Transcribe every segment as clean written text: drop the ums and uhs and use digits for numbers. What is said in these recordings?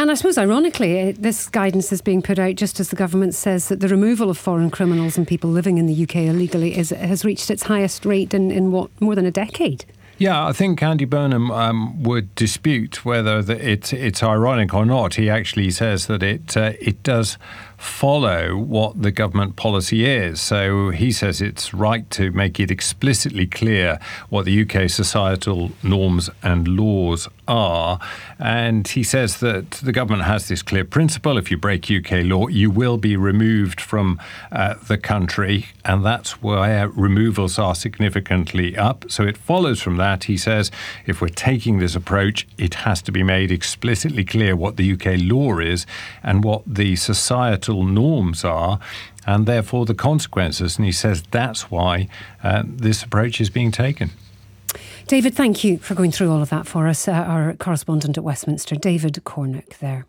And I suppose, ironically, this guidance is being put out just as the government says that the removal of foreign criminals and people living in the UK illegally has reached its highest rate in more than a decade. Yeah, I think Andy Burnham would dispute whether it's ironic or not. He actually says that it does follow what the government policy is. So he says it's right to make it explicitly clear what the UK societal norms and laws are. And he says that the government has this clear principle: if you break UK law, you will be removed from the country. And that's where removals are significantly up. So it follows from that, he says, if we're taking this approach, it has to be made explicitly clear what the UK law is and what the societal norms are, and therefore the consequences. And he says that's why this approach is being taken. David, thank you for going through all of that for us. Our correspondent at Westminster, David Cornock there.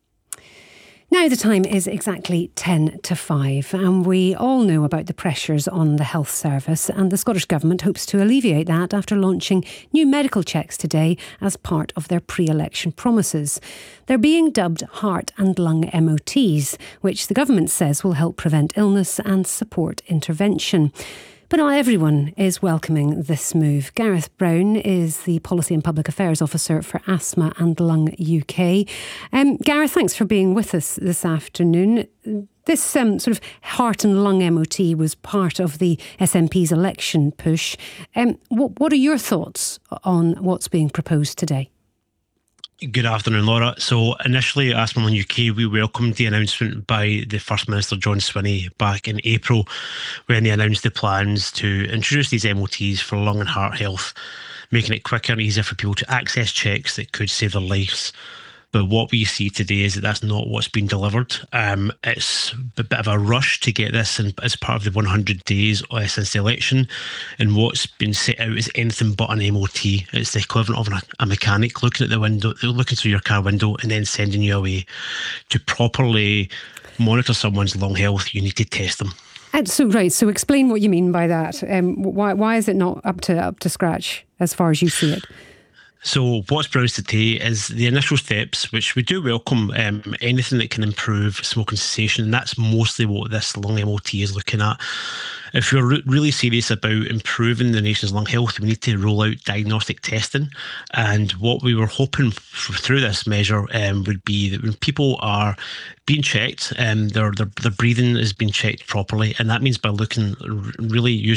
Now the time is exactly 10 to 5 and we all know about the pressures on the health service, and the Scottish Government hopes to alleviate that after launching new medical checks today as part of their pre-election promises. They're being dubbed heart and lung MOTs, which the government says will help prevent illness and support intervention. But not everyone is welcoming this move. Gareth Brown is the Policy and Public Affairs Officer for Asthma and Lung UK. Gareth, thanks for being with us this afternoon. This sort of heart and lung MOT was part of the SNP's election push. What are your thoughts on what's being proposed today? Good afternoon, Laura. So initially, Asthma Lung UK, we welcomed the announcement by the First Minister, John Swinney, back in April, when they announced the plans to introduce these MOTs for lung and heart health, making it quicker and easier for people to access checks that could save their lives. But what we see today is that that's not what's been delivered. It's a bit of a rush to get this in, as part of the 100 days since the election. And what's been set out is anything but an MOT. It's the equivalent of a mechanic looking at the window, looking through your car window and then sending you away. To properly monitor someone's lung health, you need to test them. So explain what you mean by that. Why is it not up to scratch as far as you see it? So what's proposed today is the initial steps, which we do welcome, anything that can improve smoking cessation. And that's mostly what this lung MOT is looking at. If we're really serious about improving the nation's lung health, we need to roll out diagnostic testing. And what we were hoping through this measure would be that when people are being checked, their breathing is being checked properly. And that means by using